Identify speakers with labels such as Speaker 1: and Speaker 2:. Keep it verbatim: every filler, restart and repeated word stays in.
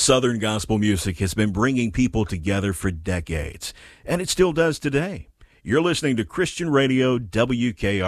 Speaker 1: Southern gospel music has been bringing people together for decades, and it still does today. You're listening to Christian Radio W K R.